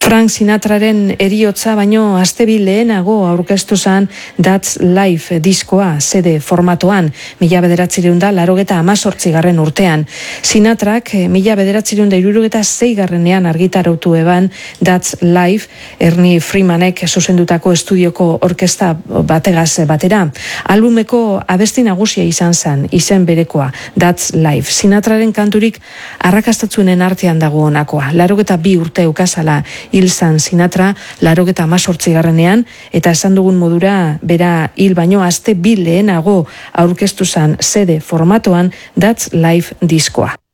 Frank Sinatraren eriotza baino astebi lehenago aurkeztu zen That's Life diskoa CD formatoan 1988 urtean. Sinatrak 1976 argitarautu eban That's Life Ernie Freemanek zuzendutako estudioko orkesta bategaz batera. Albumeko abesti nagusia izan zen, izen berekoa, That's Life. Sinatraren kanturik arrakastatzuenen artean dago honakoa. 82 urte eukazala hil zan Sinatra 88 eta esan dugun modura bera hil baino aste bi lehenago aurkeztu zan CD formatoan That's Life diskoa.